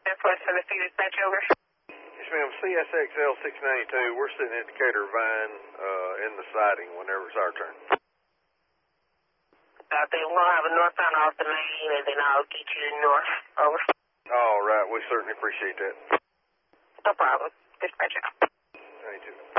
Northwest Tennessee dispatch over. Yes, ma'am. CSXL 692. We're sitting at Decatur Vine in the siding whenever it's our turn. Then we'll have a northbound off the main, and then I'll get you north. Over. All right. We certainly appreciate that. No problem. Dispatch out. 92.